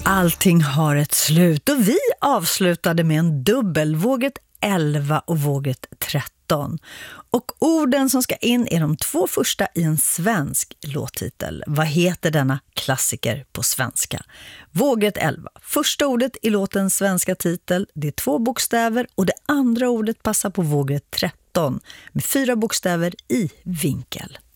Allting har ett slut och vi avslutade med en dubbel, våget 11 och våget 13. Och orden som ska in är de två första i en svensk låttitel. Vad heter denna klassiker på svenska? Våget 11. Första ordet i låtens svenska titel, det är 2 bokstäver och det andra ordet passar på våget 13 med 4 bokstäver i vinkel.